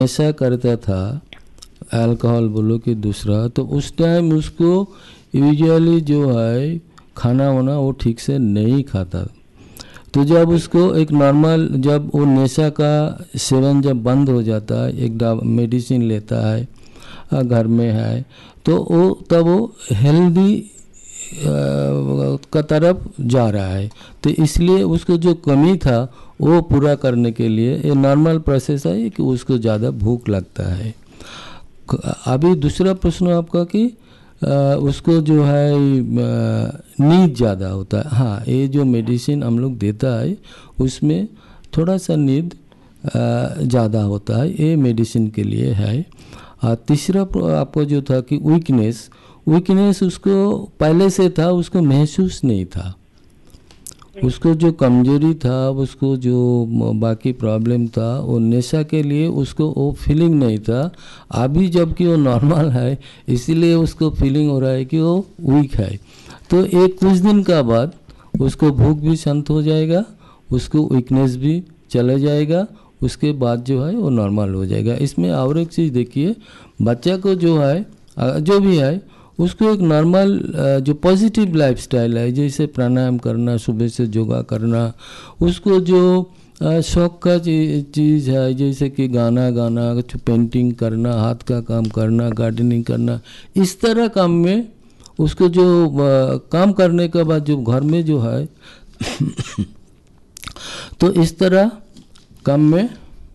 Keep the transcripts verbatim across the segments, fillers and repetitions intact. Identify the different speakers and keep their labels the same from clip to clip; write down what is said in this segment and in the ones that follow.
Speaker 1: नशा करता था, अल्कोहल बोलो कि दूसरा, तो उस टाइम उसको यूजुअली जो है खाना वाना वो ठीक से नहीं खाता। तो जब उसको एक नॉर्मल, जब वो नशा का सेवन जब बंद हो जाता है, एक मेडिसिन लेता है, घर में है, तो वो तब वो हेल्दी का तरफ जा रहा है। तो इसलिए उसको जो कमी था वो पूरा करने के लिए ये नॉर्मल प्रोसेस है कि उसको ज़्यादा भूख लगता है। अभी दूसरा प्रश्न आपका कि आ, उसको जो है नींद ज़्यादा होता है। हाँ, ये जो मेडिसिन हम लोग देता है उसमें थोड़ा सा नींद ज़्यादा होता है, ये मेडिसिन के लिए है। और तीसरा आपको जो था कि वीकनेस वीकनेस उसको पहले से था, उसको महसूस नहीं था। उसको जो कमजोरी था, उसको जो बाकी प्रॉब्लम था, वो नशा के लिए उसको वो फीलिंग नहीं था। अभी जबकि वो नॉर्मल है, इसीलिए उसको फीलिंग हो रहा है कि वो वीक है। तो एक कुछ दिन का बाद उसको भूख भी शांत हो जाएगा, उसको वीकनेस भी चला जाएगा, उसके बाद जो है वो नॉर्मल हो जाएगा। इसमें और एक चीज़ देखिए, बच्चा को जो है जो भी है उसको एक नॉर्मल जो पॉजिटिव लाइफस्टाइल है, जैसे प्राणायाम करना, सुबह से योगा करना, उसको जो शौक का चीज़ है जैसे कि गाना गाना, पेंटिंग करना, हाथ का काम करना, गार्डनिंग करना, इस तरह काम में उसको जो काम करने के बाद जो घर में जो है तो इस तरह काम में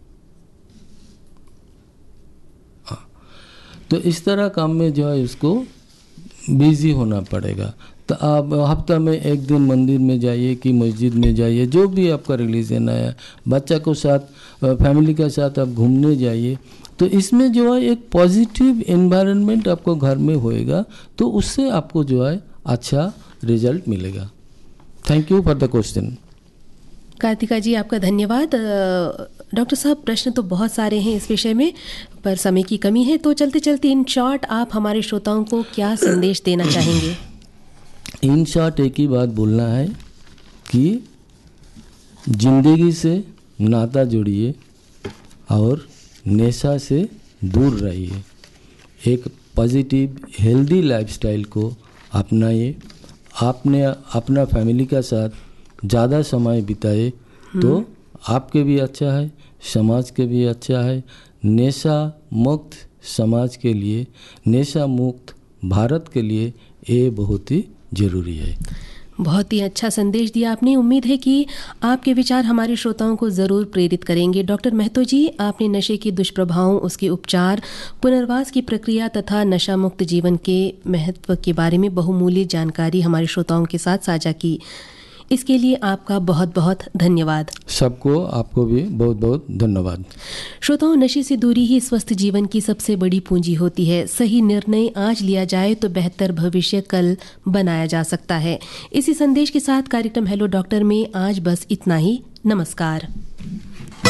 Speaker 1: तो इस तरह काम में जो है उसको बिजी होना पड़ेगा। तो आप हफ्ता में एक दिन मंदिर में जाइए कि मस्जिद में जाइए, जो भी आपका रिलीजन है, बच्चा को साथ, फैमिली के साथ आप घूमने जाइए। तो इसमें जो है एक पॉजिटिव एनवायरनमेंट आपको घर में होएगा, तो उससे आपको जो है अच्छा रिजल्ट मिलेगा। Thank you for the question.
Speaker 2: Kartika जी, आपका धन्यवाद। डॉक्टर साहब, प्रश्न तो बहुत सारे हैं इस विषय में, पर समय की कमी है, तो चलते चलते इन शॉर्ट आप हमारे श्रोताओं को क्या संदेश देना चाहेंगे?
Speaker 1: इन शॉर्ट एक ही बात बोलना है कि जिंदगी से नाता जोड़िए और नशा से दूर रहिए, एक पॉजिटिव हेल्दी लाइफस्टाइल को अपनाइए, आपने अपना फैमिली का साथ ज़्यादा समय बिताए तो आपके भी अच्छा है, समाज के भी अच्छा है। नशा मुक्त समाज के लिए, नशा मुक्त भारत के लिए ये बहुत ही ज़रूरी है।
Speaker 2: बहुत ही अच्छा संदेश दिया आपने। उम्मीद है कि आपके विचार हमारे श्रोताओं को ज़रूर प्रेरित करेंगे। डॉक्टर महतो जी, आपने नशे के दुष्प्रभावों, उसके उपचार, पुनर्वास की प्रक्रिया तथा नशा मुक्त जीवन के महत्व के बारे में बहुमूल्य जानकारी हमारे श्रोताओं के साथ साझा की। इसके लिए आपका बहुत बहुत धन्यवाद।
Speaker 1: सबको, आपको भी बहुत बहुत धन्यवाद।
Speaker 2: श्रोताओं, नशे से दूरी ही स्वस्थ जीवन की सबसे बड़ी पूंजी होती है। सही निर्णय आज लिया जाए तो बेहतर भविष्य कल बनाया जा सकता है। इसी संदेश के साथ कार्यक्रम हेलो डॉक्टर में आज बस इतना ही। नमस्कार।